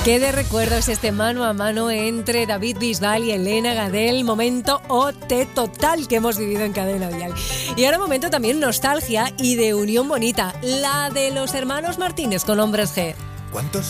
Qué de recuerdos este mano a mano entre David Bisbal y Elena Gadel, momento OT total que hemos vivido en Cadena Dial. Y ahora momento también nostalgia y de unión bonita, la de los hermanos Martínez con Hombres G. ¿Cuántos